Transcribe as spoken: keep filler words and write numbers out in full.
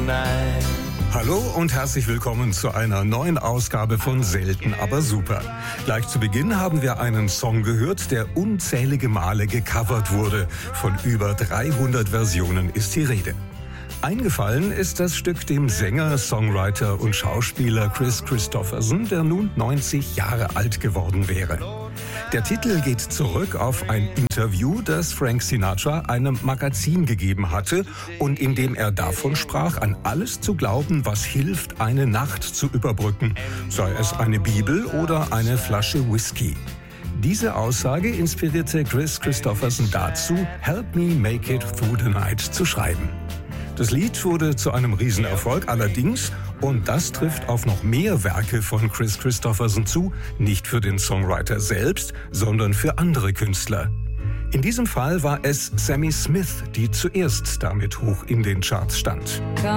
tonight. Hallo und herzlich willkommen zu einer neuen Ausgabe von Selten aber super. Gleich zu Beginn haben wir einen Song gehört, der unzählige Male gecovert wurde. Von über dreihundert Versionen ist die Rede. Eingefallen ist das Stück dem Sänger, Songwriter und Schauspieler Kris Kristofferson, der nun neunzig Jahre alt geworden wäre. Der Titel geht zurück auf ein Interview, das Frank Sinatra einem Magazin gegeben hatte und in dem er davon sprach, an alles zu glauben, was hilft, eine Nacht zu überbrücken, sei es eine Bibel oder eine Flasche Whisky. Diese Aussage inspirierte Kris Kristofferson dazu, Help Me Make It Through the Night zu schreiben. Das Lied wurde zu einem Riesenerfolg, allerdings, und das trifft auf noch mehr Werke von Kris Kristofferson zu, nicht für den Songwriter selbst, sondern für andere Künstler. In diesem Fall war es Sammy Smith, die zuerst damit hoch in den Charts stand.